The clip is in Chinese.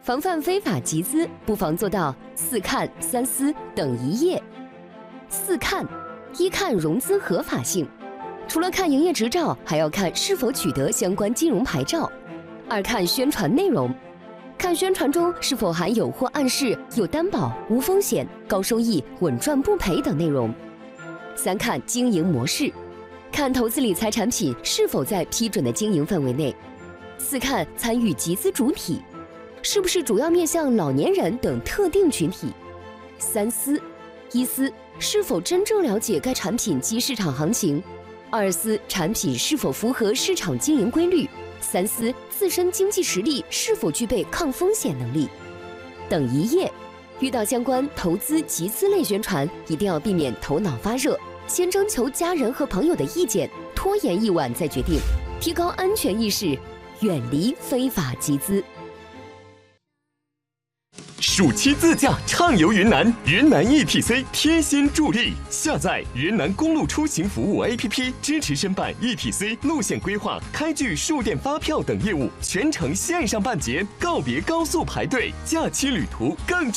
防范非法集资，不妨做到4看3思等一业。4看：一看融资合法性，除了看营业执照，还要看是否取得相关金融牌照。2看宣传内容，看宣传中是否含有或暗示有担保、无风险、高收益、稳赚不赔等内容。3看经营模式，看投资理财产品是否在批准的经营范围内。4看参与集资主体，是不是主要面向老年人等特定群体。3思：一思，是否真正了解该产品及市场行情；2思，产品是否符合市场经营规律；3思，自身经济实力是否具备抗风险能力。等一业：遇到相关投资集资类宣传，一定要避免头脑发热，先征求家人和朋友的意见，拖延一晚再决定，提高安全意识，远离非法集资。 暑期自驾畅游云南，云南 ETC 贴心助力。下载云南公路出行服务 APP， 支持申办 ETC 路线规划、开具数电发票等业务，全程线上办结，告别高速排队，假期旅途更